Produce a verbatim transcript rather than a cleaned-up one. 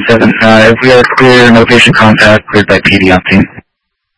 seven. Uh, if we are clear, no patient contact, cleared by P D op team.